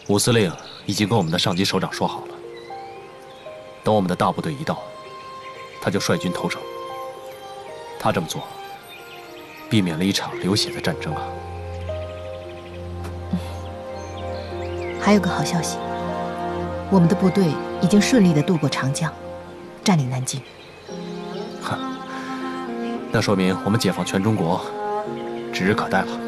武司令已经跟我们的上级首长说好了，等我们的大部队一到，他就率军投诚。他这么做，避免了一场流血的战争啊。 还有个好消息，我们的部队已经顺利地渡过长江，占领南京。 哼，那说明我们解放全中国指日可待了。